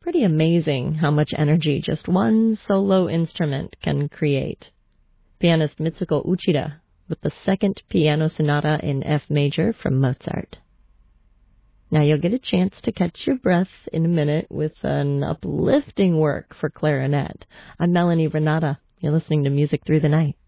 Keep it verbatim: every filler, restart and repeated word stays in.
Pretty amazing how much energy just one solo instrument can create. Pianist Mitsuko Uchida with the second piano sonata in F major from Mozart. Now you'll get a chance to catch your breath in a minute with an uplifting work for clarinet. I'm Melanie Renata. You're listening to Music Through the Night.